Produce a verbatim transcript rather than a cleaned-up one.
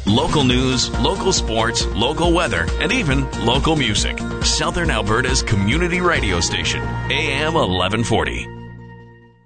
Local news, local sports, local weather, and even local music. Southern Alberta's community radio station, A M eleven forty.